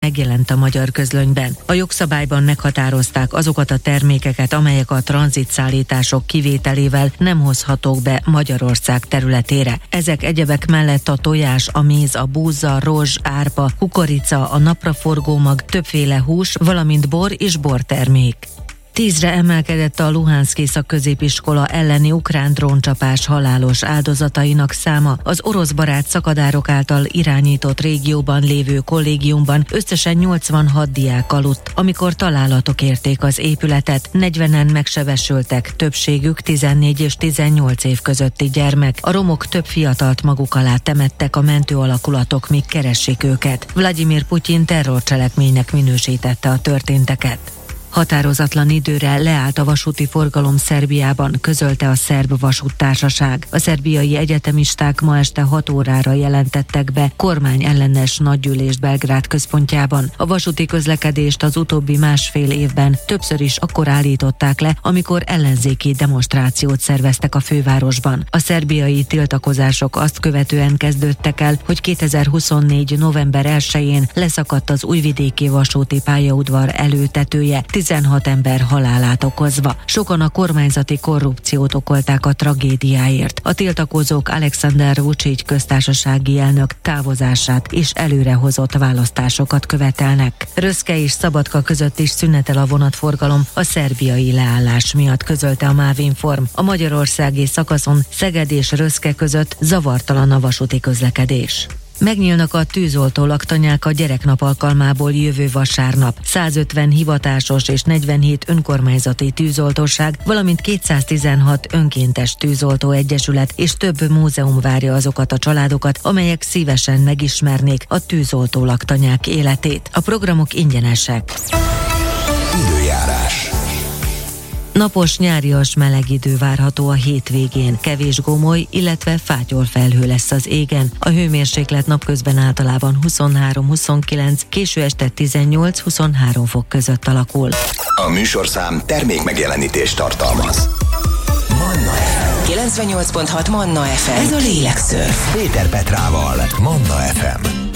megjelent a magyar közlönyben. A jogszabályban meghatározták azokat a termékeket, amelyek a tranzitszállítások kivételével nem hozhatók be Magyarország területére. Ezek egyebek mellett a tojás, a méz, a búza, rozs, árpa, kukorica, a napraforgómag, többféle hús, valamint bor és bortermék. 10-re emelkedett a Luhanszki szakközépiskola elleni ukrán dróncsapás halálos áldozatainak száma. Az orosz barát szakadárok által irányított régióban lévő kollégiumban összesen 86 diák aludt, amikor találatok érték az épületet. 40-en megsebesültek, többségük 14 és 18 év közötti gyermek. A romok több fiatalt maguk alá temettek, a mentő alakulatok még keresik őket. Vladimir Putyin terrorcselekménynek minősítette a történteket. Határozatlan időre leállt a vasúti forgalom Szerbiában, közölte a Szerb Vasúttársaság. A szerbiai egyetemisták ma este 6 órára jelentettek be kormányellenes nagygyűlést Belgrád központjában. A vasúti közlekedést az utóbbi másfél évben többször is akkor állították le, amikor ellenzéki demonstrációt szerveztek a fővárosban. A szerbiai tiltakozások azt követően kezdődtek el, hogy 2024. november 1-én leszakadt az újvidéki vasúti pályaudvar előtetője, 16 ember halálát okozva. Sokan a kormányzati korrupciót okolták a tragédiáért. A tiltakozók Alexander Vučić köztársasági elnök távozását és előrehozott választásokat követelnek. Röszke és Szabadka között is szünetel a vonatforgalom a szerbiai leállás miatt, közölte a MÁV Inform. A magyarországi szakaszon Szeged és Röszke között zavartalan a vasúti közlekedés. Megnyílnak a tűzoltó laktanyák a gyereknap alkalmából jövő vasárnap. 150 hivatásos és 47 önkormányzati tűzoltóság, valamint 216 önkéntes tűzoltó egyesület és több múzeum várja azokat a családokat, amelyek szívesen megismernék a tűzoltó laktanyák életét. A programok ingyenesek. Időjárás. Napos, nyárias meleg idő várható a hétvégén. Kevés gomoly, illetve fátyolfelhő lesz az égen. A hőmérséklet napközben általában 23-29, késő este 18-23 fok között alakul. A műsorszám termékmegjelenítést tartalmaz. Manna FM. 98.6 Manna FM. Ez a lélekszörf. Péter Petrával. Manna FM.